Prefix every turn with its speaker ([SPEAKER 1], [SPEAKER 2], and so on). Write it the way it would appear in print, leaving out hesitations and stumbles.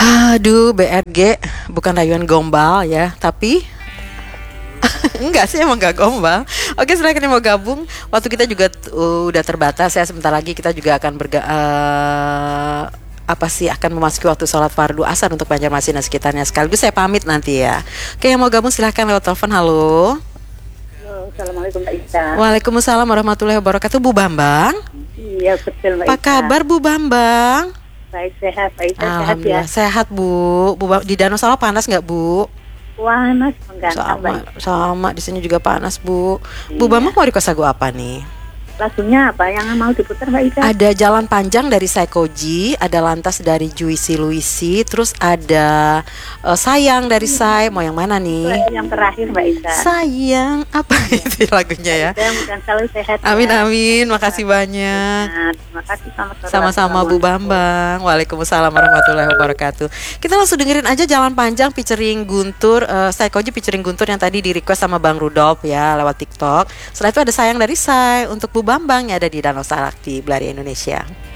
[SPEAKER 1] Aduh, BRG bukan rayuan gombal ya, tapi enggak sih, emang enggak gombal. Oke, silakan yang mau gabung. Waktu kita juga udah terbatas ya. Sebentar lagi kita juga akan apa sih, akan memasuki waktu sholat fardu asar untuk Banjarmasin dan sekitarnya. Sekaligus saya pamit nanti ya. Oke, yang mau gabung silahkan lewat telepon. Halo.
[SPEAKER 2] Halo, Assalamualaikum Mbak Ita.
[SPEAKER 1] Waalaikumsalam warahmatullahi wabarakatuh. Bu Bambang.
[SPEAKER 2] Iya betul Mbak
[SPEAKER 1] Apa
[SPEAKER 2] Ita.
[SPEAKER 1] kabar Bu Bambang?
[SPEAKER 2] Baik, sehat Mbak Ita, sehat ya.
[SPEAKER 1] Alhamdulillah sehat Bu. Di Danau Sala panas nggak Bu?
[SPEAKER 2] Panas menggantang Mbak Ita.
[SPEAKER 1] Sama di sini juga panas Bu. Bu
[SPEAKER 2] Iya.
[SPEAKER 1] Bambang mau request lagu apa nih?
[SPEAKER 2] Lagunya apa yang mau diputar Mbak Ita?
[SPEAKER 1] Ada Jalan Panjang dari Saikoji, ada Lantas dari Juicy Luisi, terus ada Sayang dari Sai. Mau yang mana nih?
[SPEAKER 2] Yang terakhir Mbak Ita.
[SPEAKER 1] Sayang, apa itu lagunya ya?
[SPEAKER 2] Mudah-mudahan selalu sehat.
[SPEAKER 1] Amin
[SPEAKER 2] ya.
[SPEAKER 1] amin, makasih banyak.
[SPEAKER 2] Nah, terima kasih sama-sama.
[SPEAKER 1] Sama-sama Bu Bambang. Waalaikumsalam warahmatullahi wabarakatuh. Kita langsung dengerin aja Jalan Panjang featuring Guntur, Saikoji featuring Guntur yang tadi di request sama Bang Rudolf ya lewat TikTok. Setelah itu ada Sayang dari Sai untuk Bu Bambang yang ada di Danau Salak di Belaria Indonesia.